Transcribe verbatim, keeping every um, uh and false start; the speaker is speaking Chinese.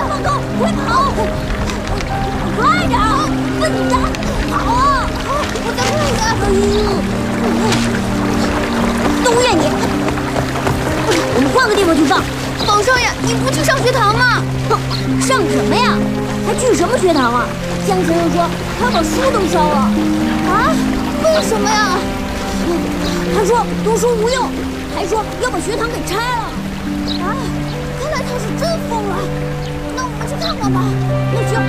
放狗，快跑！快点，笨蛋，跑啊！我再快点！都怨你！我们换个地方去上。宝少爷，你不去上学堂吗？哼，上什么呀？还去什么学堂啊？江先生说他把书都烧了。啊？为什么呀？他说读书无用，还说要把学堂给拆了。啊，看来他是真疯了。那我们去看看吧。那行。